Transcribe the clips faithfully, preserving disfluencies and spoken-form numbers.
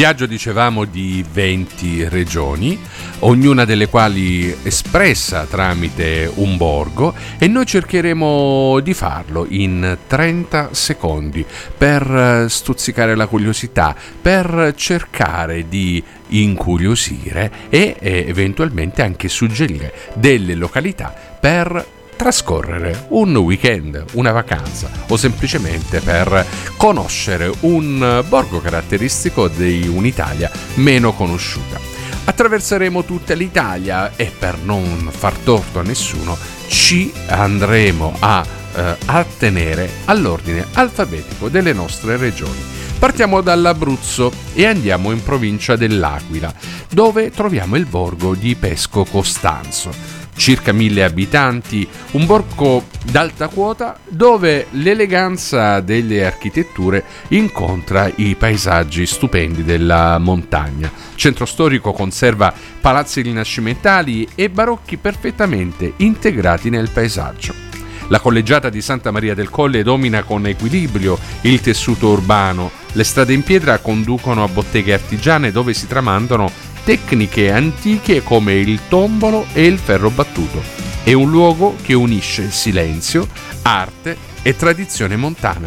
Viaggio, dicevamo, di venti regioni, ognuna delle quali espressa tramite un borgo, e noi cercheremo di farlo in trenta secondi per stuzzicare la curiosità, per cercare di incuriosire e eh, eventualmente anche suggerire delle località per trascorrere un weekend, una vacanza o semplicemente per conoscere un borgo caratteristico di un'Italia meno conosciuta. Attraverseremo tutta l'Italia e, per non far torto a nessuno, ci andremo a eh, attenere all'ordine alfabetico delle nostre regioni. Partiamo dall'Abruzzo e andiamo in provincia dell'Aquila, dove troviamo il borgo di Pesco Costanzo. Circa mille abitanti, un borgo d'alta quota dove l'eleganza delle architetture incontra i paesaggi stupendi della montagna. Centro storico conserva palazzi rinascimentali e barocchi perfettamente integrati nel paesaggio. La collegiata di Santa Maria del Colle domina con equilibrio il tessuto urbano. Le strade in pietra conducono a botteghe artigiane dove si tramandano tecniche antiche come il tombolo e il ferro battuto. È un luogo che unisce silenzio, arte e tradizione montana.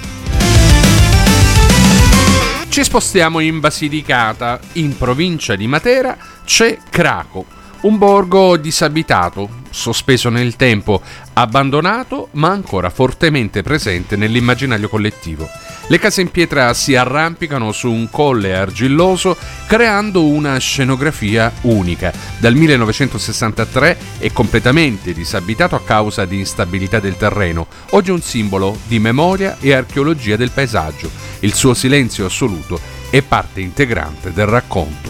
Ci spostiamo in Basilicata. In provincia di Matera c'è Craco, un borgo disabitato, sospeso nel tempo, abbandonato ma ancora fortemente presente nell'immaginario collettivo. Le case in pietra si arrampicano su un colle argilloso creando una scenografia unica. Dal millenovecentosessantatré è completamente disabitato a causa di instabilità del terreno. Oggi è un simbolo di memoria e archeologia del paesaggio. Il suo silenzio assoluto è parte integrante del racconto.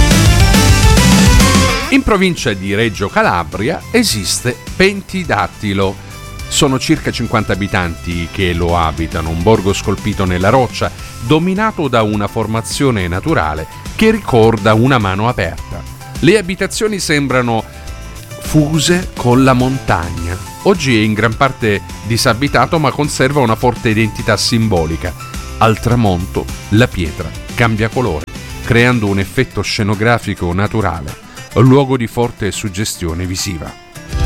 In provincia di Reggio Calabria esiste Pentidattilo. Sono circa cinquanta abitanti che lo abitano, un borgo scolpito nella roccia, dominato da una formazione naturale che ricorda una mano aperta. Le abitazioni sembrano fuse con la montagna. Oggi è in gran parte disabitato ma conserva una forte identità simbolica. Al tramonto la pietra cambia colore, creando un effetto scenografico naturale, un luogo di forte suggestione visiva.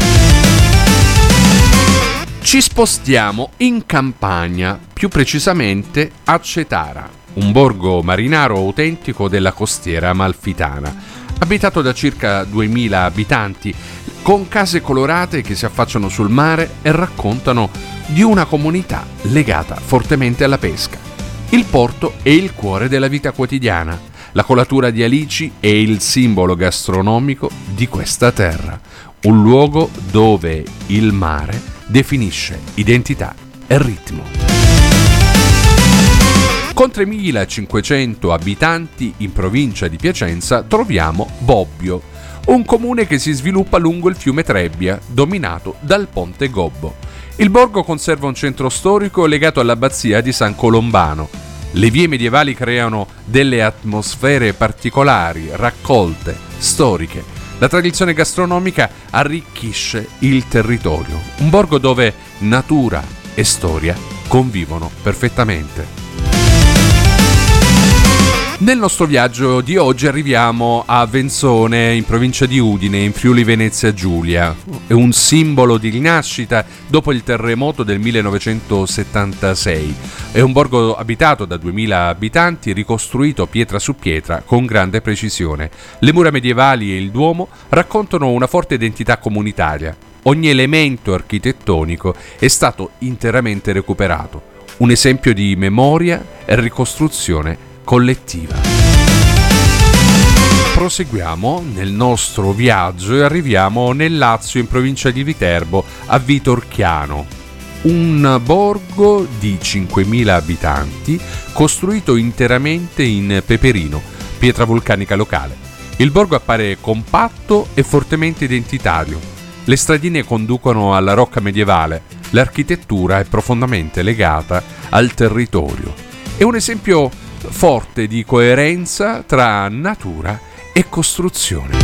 Ci spostiamo in Campania, più precisamente a Cetara, un borgo marinaro autentico della costiera amalfitana, abitato da circa duemila abitanti, con case colorate che si affacciano sul mare e raccontano di una comunità legata fortemente alla pesca. Il porto è il cuore della vita quotidiana. La colatura di alici è il simbolo gastronomico di questa terra, un luogo dove il mare definisce identità e ritmo. Con tremilacinquecento abitanti in provincia di Piacenza troviamo Bobbio, un comune che si sviluppa lungo il fiume Trebbia, dominato dal Ponte Gobbo. Il borgo conserva un centro storico legato all'abbazia di San Colombano. Le vie medievali creano delle atmosfere particolari, raccolte, storiche. La tradizione gastronomica arricchisce il territorio, un borgo dove natura e storia convivono perfettamente. Nel nostro viaggio di oggi arriviamo a Venzone, in provincia di Udine, in Friuli Venezia Giulia. È un simbolo di rinascita dopo il terremoto del millenovecentosettantasei. È un borgo abitato da duemila abitanti, ricostruito pietra su pietra con grande precisione. Le mura medievali e il Duomo raccontano una forte identità comunitaria. Ogni elemento architettonico è stato interamente recuperato. Un esempio di memoria e ricostruzione collettiva. Proseguiamo nel nostro viaggio e arriviamo nel Lazio, in provincia di Viterbo, a Vitorchiano, un borgo di cinquemila abitanti costruito interamente in peperino, pietra vulcanica locale. Il borgo appare compatto e fortemente identitario. Le stradine conducono alla rocca medievale. L'architettura è profondamente legata al territorio. È un esempio forte di coerenza tra natura e costruzione.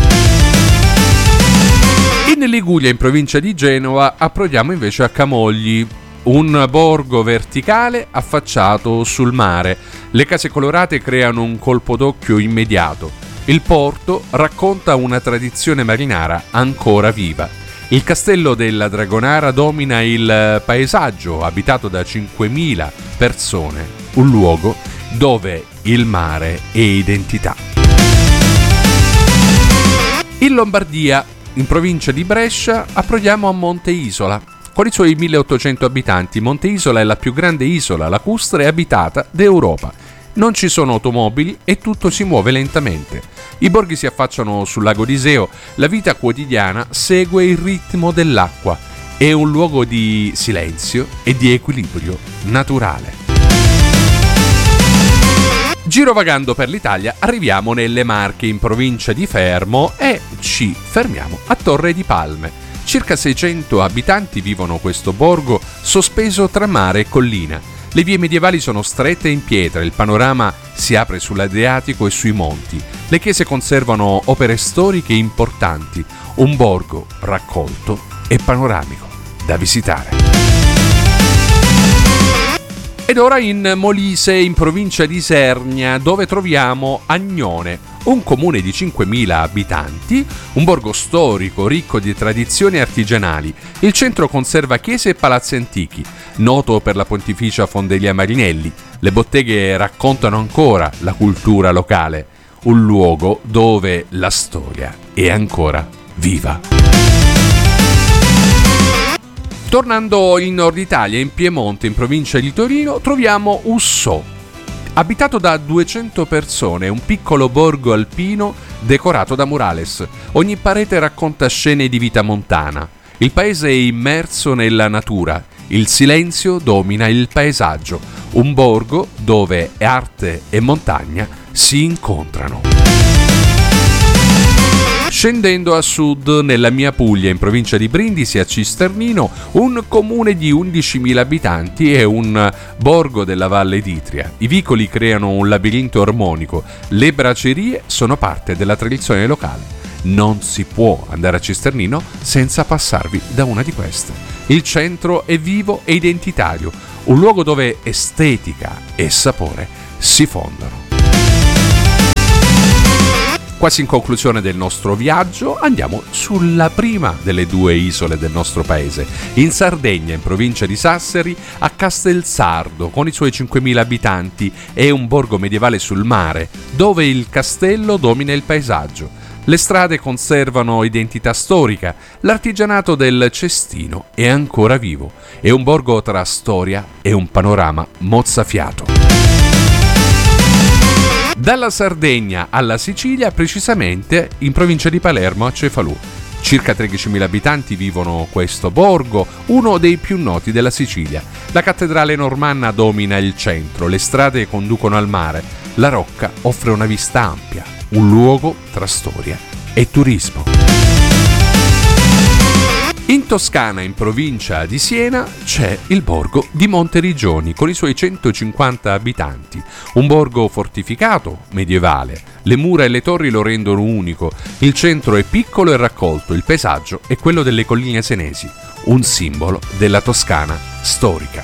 In Liguria, in provincia di Genova, approdiamo invece a Camogli, un borgo verticale affacciato sul mare. Le case colorate creano un colpo d'occhio immediato. Il porto racconta una tradizione marinara ancora viva. Il castello della Dragonara domina il paesaggio, abitato da cinquemila persone, un luogo dove il mare è identità. In Lombardia, in provincia di Brescia, approdiamo a Monte Isola. Con i suoi milleottocento abitanti, Monte Isola è la più grande isola lacustre abitata d'Europa. Non ci sono automobili e tutto si muove lentamente. I borghi si affacciano sul lago d'Iseo, la vita quotidiana segue il ritmo dell'acqua. È un luogo di silenzio e di equilibrio naturale. Girovagando per l'Italia, arriviamo nelle Marche, in provincia di Fermo, e ci fermiamo a Torre di Palme. Circa seicento abitanti vivono questo borgo sospeso tra mare e collina. Le vie medievali sono strette in pietra, il panorama si apre sull'Adriatico e sui monti. Le chiese conservano opere storiche importanti, un borgo raccolto e panoramico da visitare. Ed ora in Molise, in provincia di Isernia, dove troviamo Agnone, un comune di cinquemila abitanti, un borgo storico ricco di tradizioni artigianali. Il centro conserva chiese e palazzi antichi, noto per la Pontificia Fondelia Marinelli. Le botteghe raccontano ancora la cultura locale, un luogo dove la storia è ancora viva. Tornando in Nord Italia, in Piemonte, in provincia di Torino, troviamo Ussò. Abitato da duecento persone, un piccolo borgo alpino decorato da murales. Ogni parete racconta scene di vita montana. Il paese è immerso nella natura. Il silenzio domina il paesaggio. Un borgo dove arte e montagna si incontrano. Scendendo a sud, nella mia Puglia, in provincia di Brindisi, a Cisternino, un comune di undicimila abitanti e un borgo della Valle d'Itria. I vicoli creano un labirinto armonico. Le bracerie sono parte della tradizione locale. Non si può andare a Cisternino senza passarvi da una di queste. Il centro è vivo e identitario, un luogo dove estetica e sapore si fondono. Quasi in conclusione del nostro viaggio, andiamo sulla prima delle due isole del nostro paese, in Sardegna, in provincia di Sassari, a Castelsardo, con i suoi cinquemila abitanti. È un borgo medievale sul mare, dove il castello domina il paesaggio. Le strade conservano identità storica, l'artigianato del cestino è ancora vivo. È un borgo tra storia e un panorama mozzafiato. Dalla Sardegna alla Sicilia, precisamente in provincia di Palermo, a Cefalù. Circa tredicimila abitanti vivono questo borgo, uno dei più noti della Sicilia. La cattedrale normanna domina il centro, le strade conducono al mare, la rocca offre una vista ampia, un luogo tra storia e turismo. In Toscana, in provincia di Siena, c'è il borgo di Monteriggioni con i suoi centocinquanta abitanti. Un borgo fortificato, medievale. Le mura e le torri lo rendono unico. Il centro è piccolo e raccolto. Il paesaggio è quello delle colline senesi, un simbolo della Toscana storica.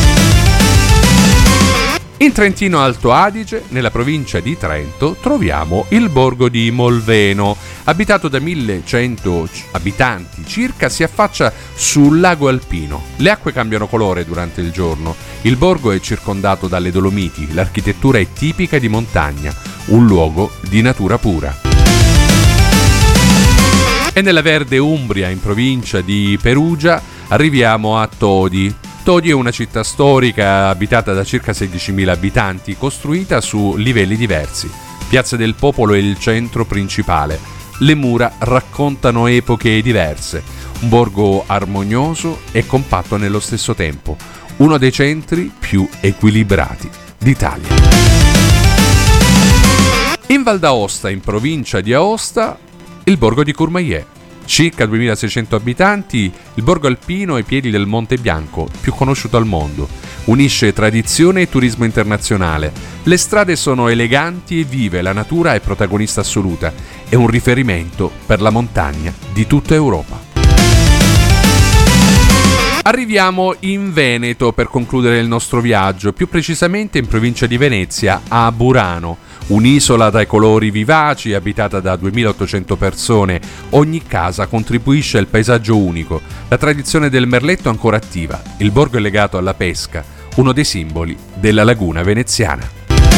In Trentino Alto Adige, nella provincia di Trento, troviamo il borgo di Molveno. Abitato da millecento abitanti circa, si affaccia sul lago alpino. Le acque cambiano colore durante il giorno. Il borgo è circondato dalle Dolomiti. L'architettura è tipica di montagna, un luogo di natura pura. E nella verde Umbria, in provincia di Perugia, arriviamo a Todi. Todi è una città storica abitata da circa sedicimila abitanti, costruita su livelli diversi. Piazza del Popolo è il centro principale. Le mura raccontano epoche diverse. Un borgo armonioso e compatto nello stesso tempo. Uno dei centri più equilibrati d'Italia. In Val d'Aosta, in provincia di Aosta, il borgo di Courmayeur. Circa duemilaseicento abitanti, il borgo alpino ai piedi del Monte Bianco, più conosciuto al mondo. Unisce tradizione e turismo internazionale. Le strade sono eleganti e vive, la natura è protagonista assoluta. È un riferimento per la montagna di tutta Europa. Arriviamo in Veneto per concludere il nostro viaggio, più precisamente in provincia di Venezia, a Burano. Un'isola dai colori vivaci, abitata da duemilaottocento persone. Ogni casa contribuisce al paesaggio unico. La tradizione del merletto è ancora attiva. Il borgo è legato alla pesca, uno dei simboli della laguna veneziana.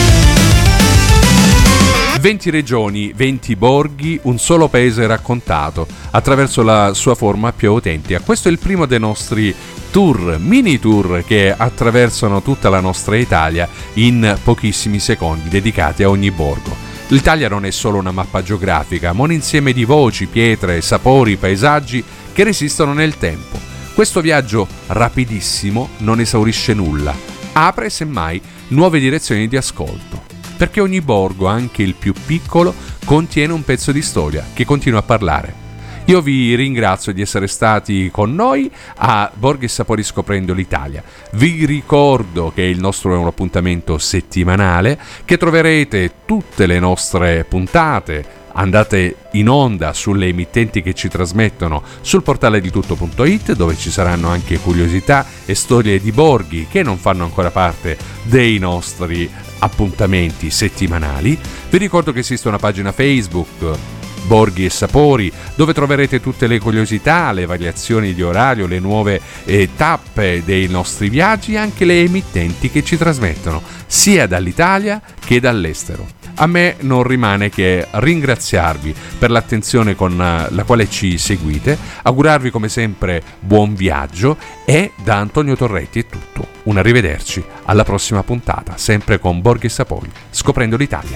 venti regioni, venti borghi, un solo paese raccontato attraverso la sua forma più autentica. Questo è il primo dei nostri tour, mini tour che attraversano tutta la nostra Italia in pochissimi secondi, dedicati a ogni borgo. L'Italia non è solo una mappa geografica, ma un insieme di voci, pietre, sapori, paesaggi che resistono nel tempo. Questo viaggio rapidissimo non esaurisce nulla, apre semmai nuove direzioni di ascolto. Perché ogni borgo, anche il più piccolo, contiene un pezzo di storia che continua a parlare. Io vi ringrazio di essere stati con noi a Borghi e Sapori scoprendo l'Italia. Vi ricordo che il nostro è un appuntamento settimanale, che troverete tutte le nostre puntate. Andate in onda sulle emittenti che ci trasmettono sul portale di tutto punto it, dove ci saranno anche curiosità e storie di borghi che non fanno ancora parte dei nostri appuntamenti settimanali. Vi ricordo che esiste una pagina Facebook, Borghi e Sapori, dove troverete tutte le curiosità, le variazioni di orario, le nuove eh, tappe dei nostri viaggi e anche le emittenti che ci trasmettono sia dall'Italia che dall'estero. A me non rimane che ringraziarvi per l'attenzione con la quale ci seguite, augurarvi come sempre buon viaggio e da Antonio Torretti è tutto. Un arrivederci alla prossima puntata, sempre con Borghi e Sapori, scoprendo l'Italia.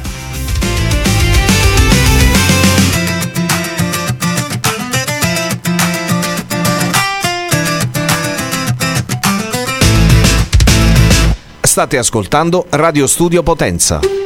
State ascoltando Radio Studio Potenza.